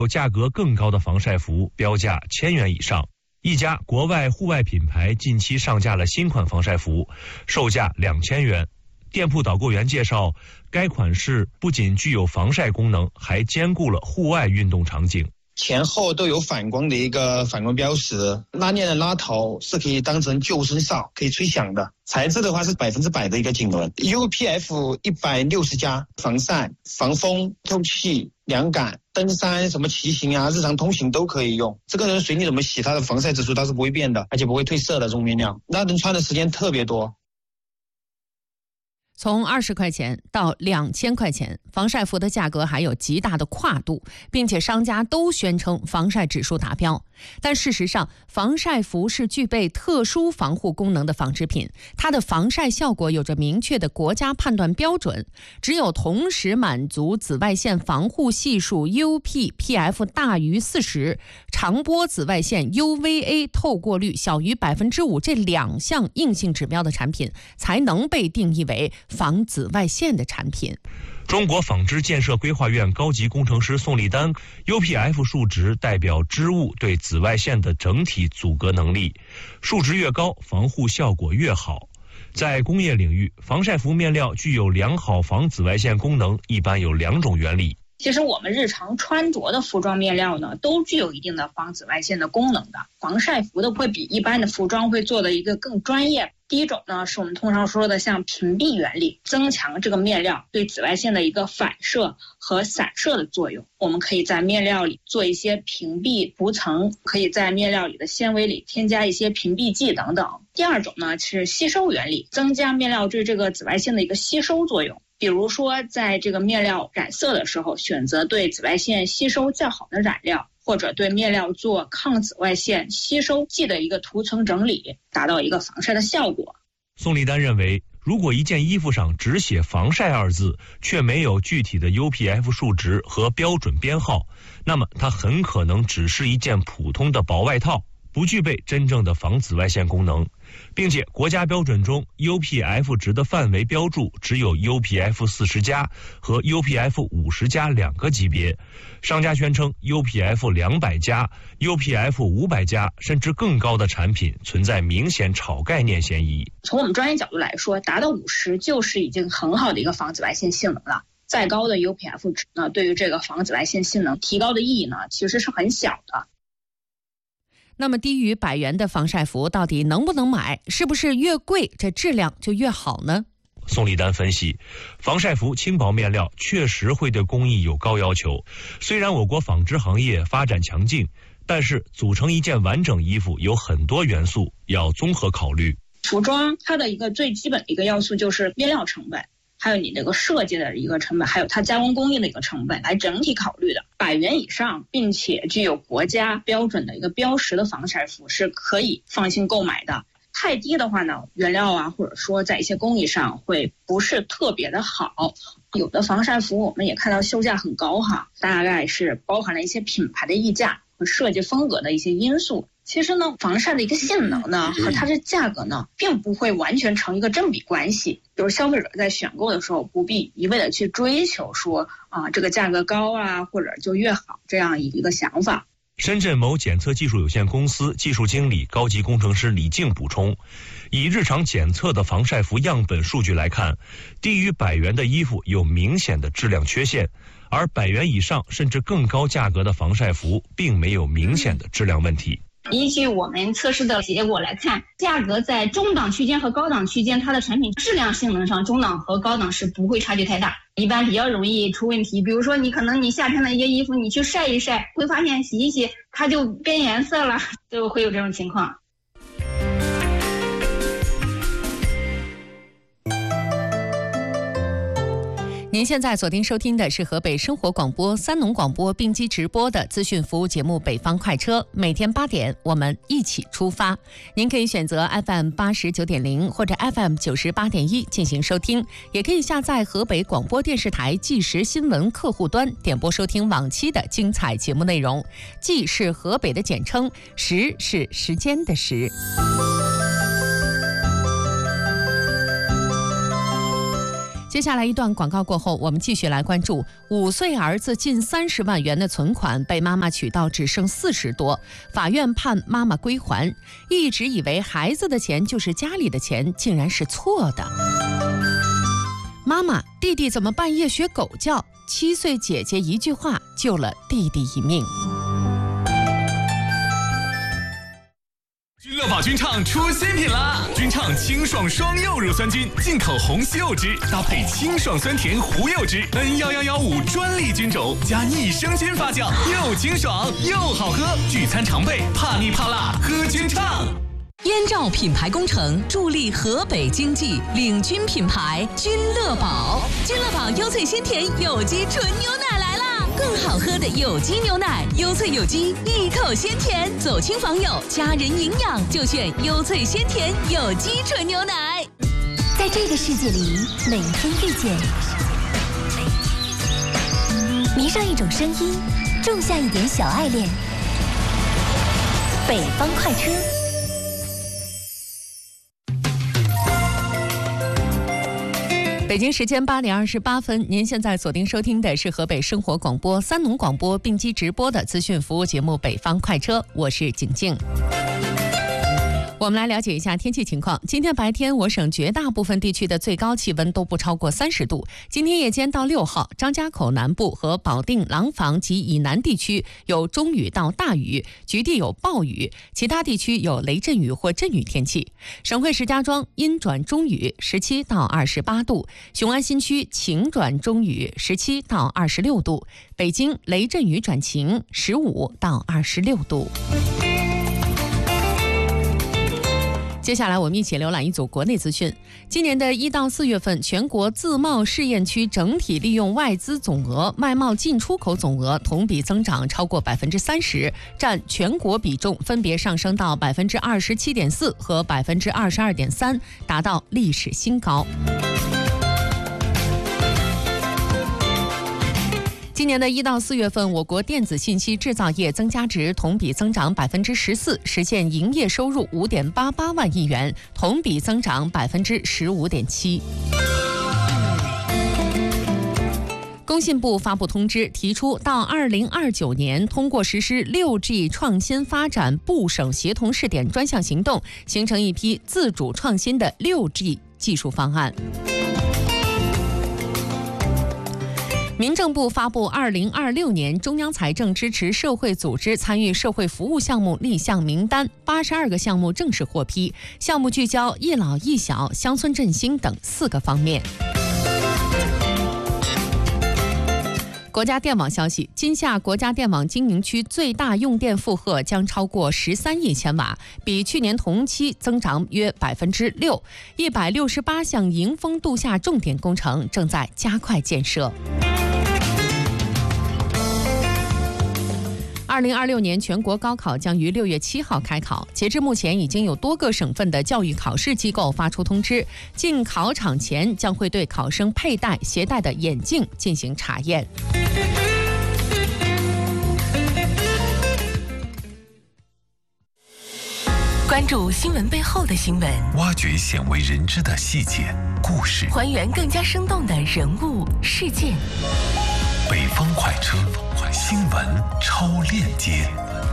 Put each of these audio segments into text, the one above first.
有价格更高的防晒服，标价1000元以上。一家国外户外品牌近期上架了新款防晒服，售价2000元。店铺导购员介绍，该款式不仅具有防晒功能，还兼顾了户外运动场景。 前后都有反光的一个反光标识，拉链的拉头是可以当成救生哨，可以吹响的。材质的话是100%的一个锦纶 ，UPF 160+，防晒、防风、透气、凉感、登山什么骑行啊、日常通行都可以用。这个人随你怎么洗，它的防晒指数它是不会变的，而且不会褪色的这种面料，那能穿的时间特别多。 从20块钱到2000块钱，防晒服的价格还有极大的跨度，并且商家都宣称防晒指数达标。但事实上，防晒服是具备特殊防护功能的纺织品，它的防晒效果有着明确的国家判断标准，只有同时满足紫外线防护系数 UPPF 大于40，长波紫外线 UVA 透过率小于5%这2项硬性指标的产品，才能被定义为防紫外线的产品。 中国纺织建设规划院高级工程师宋立丹 ，UPF 数值代表织物对紫外线的整体阻隔能力，数值越高，防护效果越好。在工业领域，防晒服面料具有良好防紫外线功能，一般有2种原理。 其实我们日常穿着的服装面料呢，都具有一定的防紫外线的功能的。防晒服的会比一般的服装会做的一个更专业。第一种呢，是我们通常说的像屏蔽原理，增强这个面料对紫外线的一个反射和散射的作用。我们可以在面料里做一些屏蔽涂层，可以在面料里的纤维里添加一些屏蔽剂等等。第二种呢是吸收原理，增加面料对这个紫外线的一个吸收作用。比如说，在这个面料染色的时候，选择对紫外线吸收较好的染料，或者对面料做抗紫外线吸收剂的一个涂层整理，达到一个防晒的效果。 宋立丹认为，如果一件衣服上只写防晒2字，却没有具体的 UPF 数值和标准编号，那么它很可能只是一件普通的薄外套，不具备真正的防紫外线功能，并且国家标准中 UPF 值的范围标注只有 UPF 40+和 UPF 50+2个级别。商家宣称 UPF 200+、UPF 500+甚至更高的产品存在明显炒概念嫌疑。 从我们专业角度来说，达到50就是已经很好的一个防紫外线性能了。再高的 UPF 值呢，对于这个防紫外线性能提高的意义呢，其实是很小的。 那么低于100元的防晒服到底能不能买？是不是越贵这质量就越好呢？ 宋立丹分析，防晒服轻薄面料确实会对工艺有高要求。虽然我国纺织行业发展强劲，但是组成一件完整衣服有很多元素要综合考虑。 服装它的一个最基本的一个要素就是面料成本，还有你这个设计的一个成本，还有它加工工艺的一个成本来整体考虑的。100元以上并且具有国家标准的一个标识的防晒服是可以放心购买的。太低的话呢，原料啊，或者说在一些工艺上会不是特别的好。有的防晒服我们也看到售价很高哈，大概是包含了一些品牌的溢价和设计风格的一些因素。其实呢，防晒的一个性能呢和它的价格呢，并不会完全成一个正比关系。比如消费者在选购的时候，不必一味的去追求说这个价格高啊，或者就越好这样一个想法。 深圳某检测技术有限公司技术经理、高级工程师李静补充，以日常检测的防晒服样本数据来看，低于100元的衣服有明显的质量缺陷，而100元以上甚至更高价格的防晒服并没有明显的质量问题。 依据我们测试的结果来看，价格在中档区间和高档区间，它的产品质量性能上，中档和高档是不会差距太大，一般比较容易出问题。比如说你可能你夏天的一些衣服你去晒一晒，会发现洗一洗它就变颜色了，就会有这种情况。 您现在锁定收听的是河北生活广播三农广播并机直播的资讯服务节目《北方快车》，每天8点我们一起出发。您可以选择 FM89.0 或者 FM98.1 进行收听，也可以下载河北广播电视台即时新闻客户端点播收听往期的精彩节目内容。即是河北的简称，时是时间的时。 接下来一段广告过后，我们继续来关注5岁儿子近30万元的存款被妈妈取到只剩40多，法院判妈妈归还。一直以为孩子的钱就是家里的钱，竟然是错的。妈妈，弟弟怎么半夜学狗叫？7岁姐姐一句话救了弟弟一命。 君乐宝君畅出新品啦！君畅清爽双柚乳酸菌，进口红西柚汁，搭配清爽酸甜胡柚汁 ，N11115专利菌种，加益生菌发酵，又清爽又好喝。聚餐常备，怕腻怕辣，喝君畅。 燕赵品牌工程助力河北经济，领军品牌君乐宝。君乐宝优萃鲜甜有机纯牛奶来啦！更好喝的有机牛奶，优萃有机，一口鲜甜，走亲访友，家人营养就选优萃鲜甜有机纯牛奶。 在这个世界里，每一天遇见，迷上一种声音，种下一点小爱恋。北方快车。 北京时间8点28分，您现在锁定收听的是河北生活广播3农广播并机直播的资讯服务节目《北方快车》，我是景静。我们来了解一下天气情况。今天白天，我省绝大部分地区的最高气温都不超过30度。今天夜间到6号，张家口南部和保定、廊坊及以南地区有中雨到大雨，局地有暴雨，其他地区有雷阵雨或阵雨天气。省会石家庄阴转中雨，17到28度；雄安新区晴转中雨，17到26度；北京雷阵雨转晴，15到26度。接下来我们一起浏览一组国内资讯。今年的1到4月份，全国自贸试验区整体利用外资总额、外贸进出口总额同比增长超过30%，占全国比重分别上升到27.4%和22.3%，达到历史新高。今年的1到4月份，我国电子信息制造业增加值同比增长14%，实现营业收入5.88万亿元，同比增长15.7%。工信部发布通知，提出到2029年通过实施6G 创新发展部省协同试点专项行动，形成一批自主创新的6G 技术方案。民政部发布2026年中央财政支持社会组织参与社会服务项目立项名单，82个项目正式获批，项目聚焦一老一小、乡村振兴等4个方面。国家电网消息，今夏国家电网经营区最大用电负荷将超过13亿千瓦，比去年同期增长约6%。168项迎峰度夏重点工程正在加快建设。2026年全国高考将于6月7号开考，截至目前已经有多个省份的教育考试机构发出通知，进考场前将会对考生佩戴、携带的眼镜进行查验。 关注新闻背后的新闻， 挖掘鲜为人知的细节故事， 还原更加生动的人物事件。 北方快车，新闻超链接。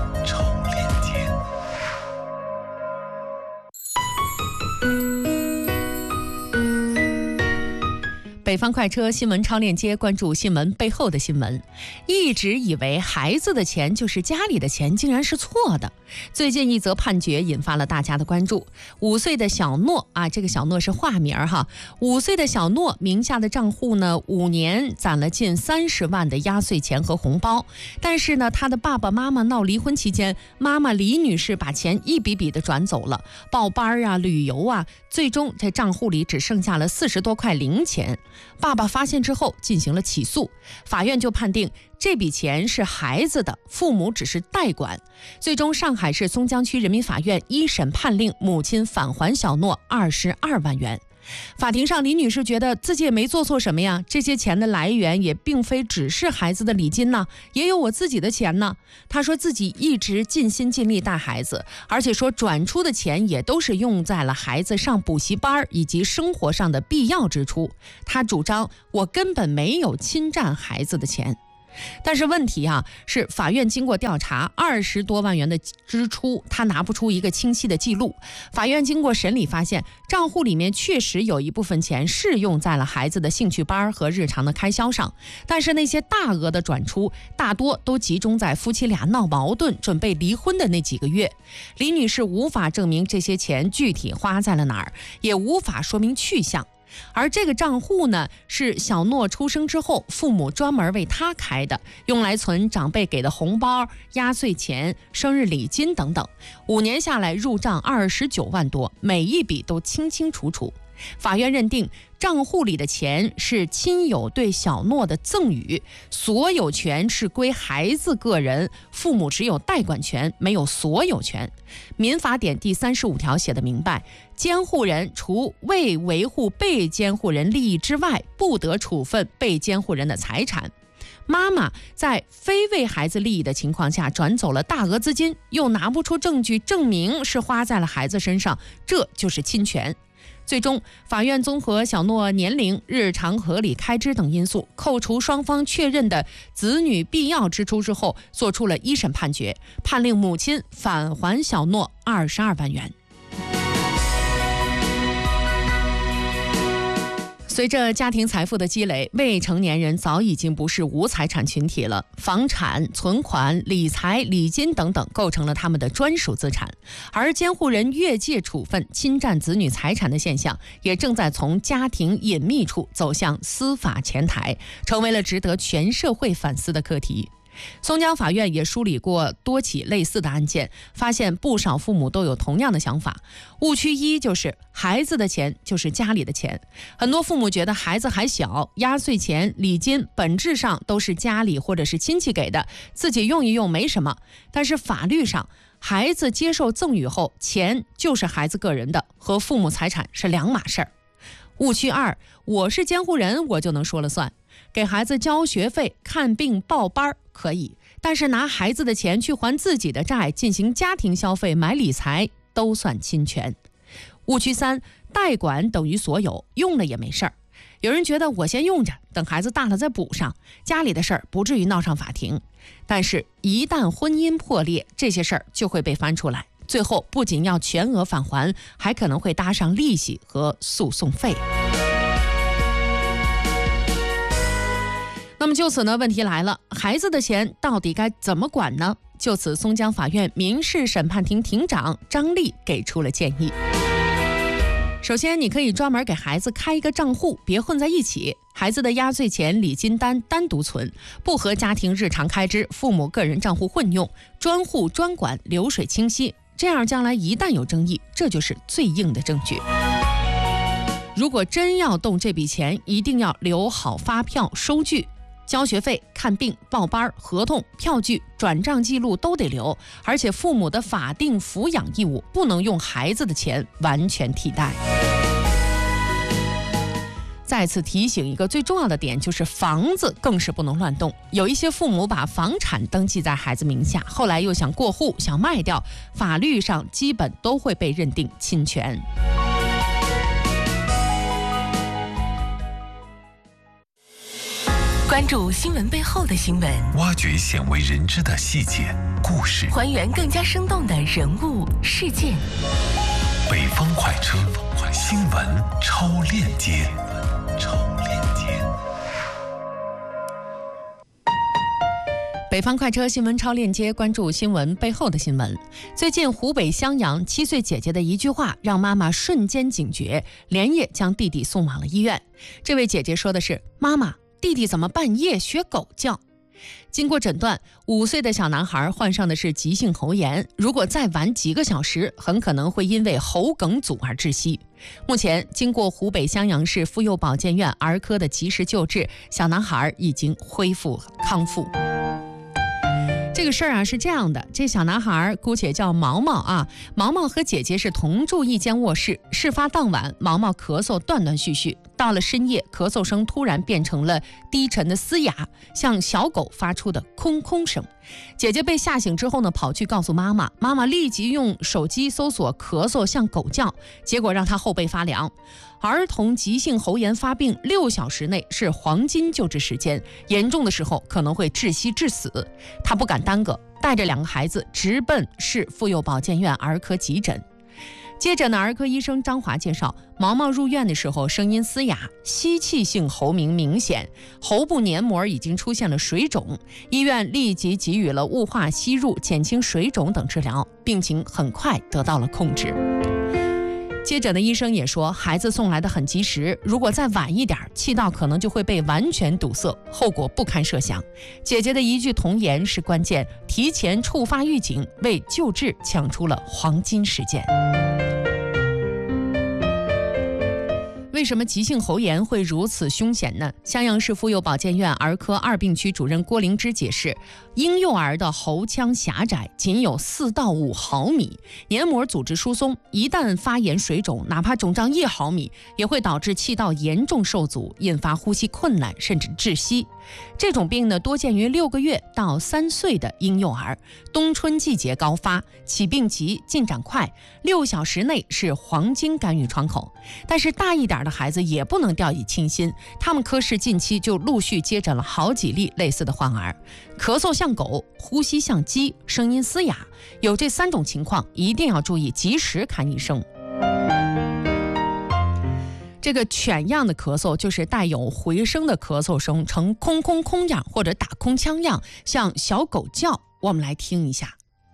北方快车新闻超链接，关注新闻背后的新闻。一直以为孩子的钱就是家里的钱，竟然是错的。最近一则判决引发了大家的关注。5岁的小诺啊，这个小诺是化名哈。5岁的小诺名下的账户呢，5年攒了近30万的压岁钱和红包。但是呢，他的爸爸妈妈闹离婚期间，妈妈李女士把钱一笔笔的转走了，报班啊、旅游啊，最终在账户里只剩下了40多块零钱。爸爸发现之后进行了起诉，法院就判定这笔钱是孩子的，父母只是代管。最终上海市松江区人民法院一审判令母亲返还小诺22万元。 法庭上，李女士觉得自己也没做错什么呀，这些钱的来源也并非只是孩子的礼金呢，也有我自己的钱呢。她说自己一直尽心尽力带孩子，而且说转出的钱也都是用在了孩子上补习班以及生活上的必要支出。她主张我根本没有侵占孩子的钱。但是问题是法院经过调查，20多万元的支出，他拿不出一个清晰的记录。法院经过审理发现，账户里面确实有一部分钱是用在了孩子的兴趣班和日常的开销上，但是那些大额的转出大多都集中在夫妻俩闹矛盾准备离婚的那几个月。李女士无法证明这些钱具体花在了哪儿，也无法说明去向。而这个账户呢，是小诺出生之后父母专门为他开的，用来存长辈给的红包、压岁钱、生日礼金等等。5年下来入账29万多，每一笔都清清楚楚。法院认定账户里的钱是亲友对小诺的赠与，所有权是归孩子个人，父母只有代管权，没有所有权。民法典第35条写得明白，监护人除为维护被监护人利益之外，不得处分被监护人的财产。妈妈在非为孩子利益的情况下转走了大额资金，又拿不出证据证明是花在了孩子身上，这就是侵权。最终，法院综合小诺年龄、日常合理开支等因素，扣除双方确认的子女必要支出之后，作出了一审判决，判令母亲返还小诺22万元。随着家庭财富的积累，未成年人早已经不是无财产群体了，房产、存款、理财、礼金等等构成了他们的专属资产，而监护人越界处分、侵占子女财产的现象，也正在从家庭隐秘处走向司法前台，成为了值得全社会反思的课题。松江法院也梳理过多起类似的案件，发现不少父母都有同样的想法。误区一就是孩子的钱就是家里的钱，很多父母觉得孩子还小，压岁钱、礼金本质上都是家里或者是亲戚给的，自己用一用没什么。但是法律上，孩子接受赠与后，钱就是孩子个人的，和父母财产是两码事儿。误区二，我是监护人，我就能说了算。给孩子交学费、看病、报班可以，但是拿孩子的钱去还自己的债、进行家庭消费、买理财，都算侵权。误区三，代管等于所有，用了也没事儿。有人觉得我先用着，等孩子大了再补上，家里的事儿不至于闹上法庭。但是，一旦婚姻破裂，这些事儿就会被翻出来，最后不仅要全额返还，还可能会搭上利息和诉讼费。那么就此呢，问题来了，孩子的钱到底该怎么管呢？就此，松江法院民事审判庭庭长张丽给出了建议。首先，你可以专门给孩子开一个账户，别混在一起。孩子的压岁钱、礼金单单独存，不和家庭日常开支、父母个人账户混用，专户专管，流水清晰。这样将来一旦有争议，这就是最硬的证据。如果真要动这笔钱，一定要留好发票、收据。交学费、看病、报班、合同、票据、转账记录都得留，而且父母的法定抚养义务不能用孩子的钱完全替代。再次提醒一个最重要的点，就是房子更是不能乱动。有一些父母把房产登记在孩子名下，后来又想过户、想卖掉，法律上基本都会被认定侵权。 关注新闻背后的新闻， 挖掘鲜为人知的细节故事， 还原更加生动的人物事件。 北方快车，新闻超链接。 北方快车新闻超链接，关注新闻背后的新闻。最近湖北襄阳7岁姐姐的一句话让妈妈瞬间警觉，连夜将弟弟送往了医院。这位姐姐说的是：妈妈，弟弟怎么半夜学狗叫？经过诊断，5岁的小男孩患上的是急性喉炎，如果再晚几个小时，很可能会因为喉梗阻而窒息。目前经过湖北襄阳市妇幼保健院儿科的及时救治，小男孩已经恢复康复。 这个事儿啊是这样的，这小男孩姑且叫毛毛啊，毛毛和姐姐是同住一间卧室。事发当晚，毛毛咳嗽断断续续，到了深夜，咳嗽声突然变成了低沉的嘶哑，像小狗发出的空空声。姐姐被吓醒之后呢，跑去告诉妈妈，妈妈立即用手机搜索咳嗽像狗叫，结果让她后背发凉。儿童急性喉炎发病6小时内是黄金救治时间，严重的时候可能会窒息致死。她不敢耽搁，带着2个孩子直奔市妇幼保健院儿科急诊。接诊的儿科医生张华介绍，毛毛入院的时候声音嘶哑，吸气性喉鸣明显，喉部黏膜已经出现了水肿，医院立即给予了雾化吸入、减轻水肿等治疗，病情很快得到了控制。接诊的医生也说，孩子送来的很及时，如果再晚一点，气道可能就会被完全堵塞，后果不堪设想。姐姐的一句童言是关键，提前触发预警，为救治抢出了黄金时间。为什么急性喉炎会如此凶险呢？襄阳市妇幼保健院儿科2病区主任郭灵芝解释，婴幼儿的喉腔狭窄，仅有4到5毫米，黏膜组织疏松，一旦发炎水肿，哪怕肿胀1毫米，也会导致气道严重受阻，引发呼吸困难，甚至窒息。这种病呢，多见于6个月到3岁的婴幼儿，冬春季节高发，起病急，进展快，6小时内是黄金干预窗口。但是大一点的孩子也不能掉以轻心，他们科室近期就陆续接诊了好几例类似的患儿，咳嗽像狗，呼吸像鸡，声音嘶哑，有这3种情况，一定要注意，及时看医生。这个犬样的咳嗽就是带有回声的咳嗽声，呈空空空样或者打空腔样，像小狗叫。我们来听一下。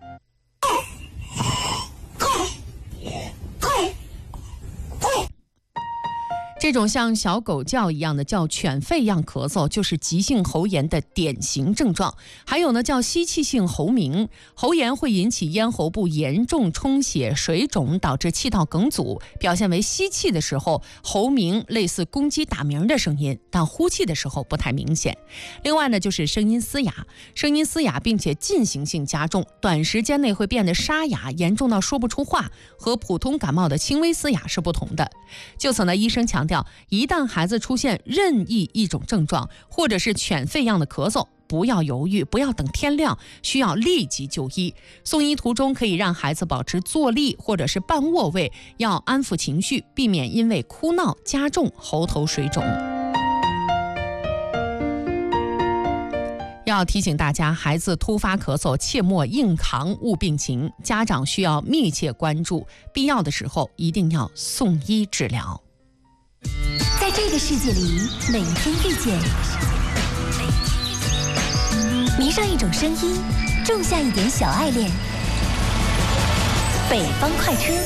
这种像小狗叫一样的叫犬吠样咳嗽，就是急性喉炎的典型症状。还有呢，叫吸气性喉鸣，喉炎会引起咽喉部严重充血、水肿，导致气道梗阻，表现为吸气的时候喉鸣类似公鸡打鸣的声音，但呼气的时候不太明显。另外呢，就是声音嘶哑，声音嘶哑并且进行性加重，短时间内会变得沙哑，严重到说不出话，和普通感冒的轻微嘶哑是不同的。就此呢，医生强调，一旦孩子出现任意一种症状，或者是犬吠样的咳嗽，不要犹豫，不要等天亮，需要立即就医。送医途中可以让孩子保持坐立或者是半卧位，要安抚情绪，避免因为哭闹加重喉头水肿。要提醒大家，孩子突发咳嗽切莫硬扛误病情，家长需要密切关注，必要的时候一定要送医治疗。 在这个世界里，每一天遇见，迷上一种声音，种下一点小爱恋。北方快车。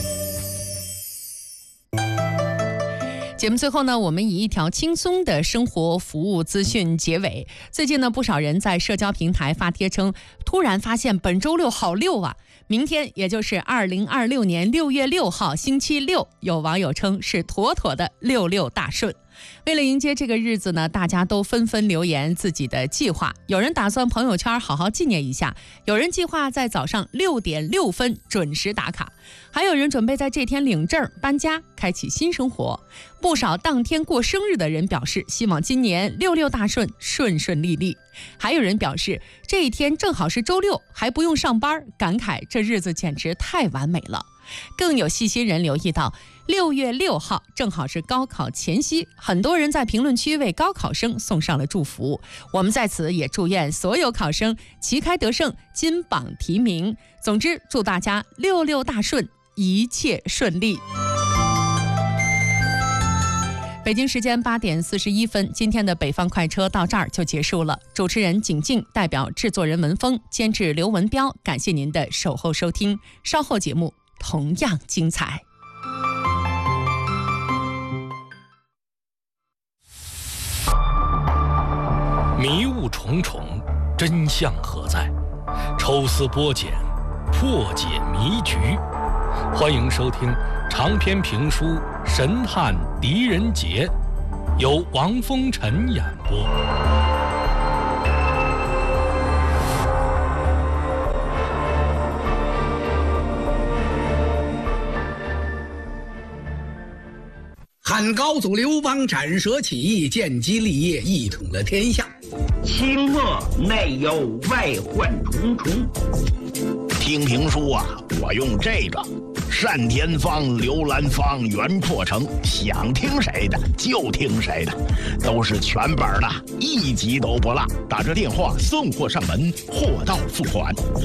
节目最后呢，我们以一条轻松的生活服务资讯结尾。最近呢，不少人在社交平台发帖称，突然发现本周六好溜啊！明天也就是2026年6月6号星期六，有网友称是妥妥的66大顺。为了迎接这个日子呢，大家都纷纷留言自己的计划。有人打算朋友圈好好纪念一下，有人计划在早上6点6分准时打卡，还有人准备在这天领证搬家，开启新生活。不少当天过生日的人表示，希望今年66大顺，顺顺利利。还有人表示，这一天正好是周六，还不用上班，感慨这日子简直太完美了。更有细心人留意到，6月6号正好是高考前夕，很多人在评论区为高考生送上了祝福。我们在此也祝愿所有考生旗开得胜，金榜题名。总之，祝大家66大顺，一切顺利。北京时间8点41分，今天的北方快车到这儿就结束了。主持人景静代表制作人文峰，监制刘文彪，感谢您的守候收听。稍后节目同样精彩。 迷雾重重，真相何在？抽丝剥茧，破解迷局。欢迎收听长篇评书《神探狄仁杰》，由王风尘演播。 汉高祖刘邦斩蛇起义，建基立业，一统了天下。 清末内忧外患重重。 听评书啊，我用这个单田芳、刘兰芳、袁阔成，想听谁的就听谁的，都是全本的，一集都不落。打着电话送货上门，货到付款。